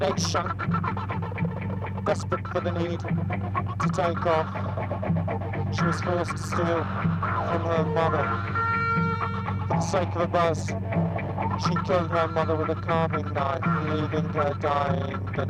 nation, desperate for the need to take off, she was forced to steal from her mother. For the sake of a buzz, she killed her mother with a carving knife, leaving her dying the